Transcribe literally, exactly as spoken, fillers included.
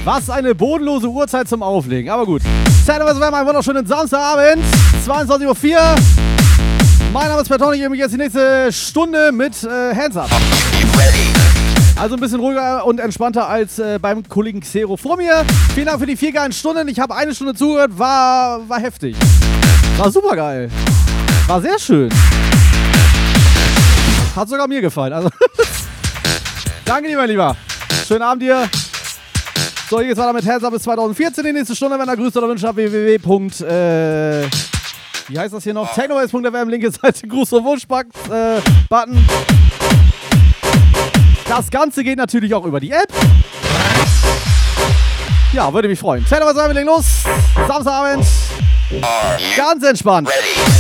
Was eine bodenlose Uhrzeit zum Auflegen. Aber gut. Zeitweise werden wir einen wunderschönen Samstagabend. zweiundzwanzig Uhr vier. Mein Name ist Bertoni. Ich gebe mich jetzt die nächste Stunde mit äh, Hands Up. Also ein bisschen ruhiger und entspannter als äh, beim Kollegen Xero vor mir. Vielen Dank für die vier geilen Stunden. Ich habe eine Stunde zugehört. War, war heftig. War super geil. War sehr schön. Hat sogar mir gefallen. Also danke dir, mein Lieber. Schönen Abend dir. So, hier geht's weiter mit Hands Up bis zwanzig vierzehn. Die nächste Stunde, wenn ihr Grüße oder Wünsche habt, w w w. Äh, wie heißt das hier noch? technobase punkt f m, linke Seite, Gruß und Wunsch-Button. Äh, das Ganze geht natürlich auch über die App. Ja, würde mich freuen. Technobase, wir legen los. Samstagabend. Ganz entspannt. Ready.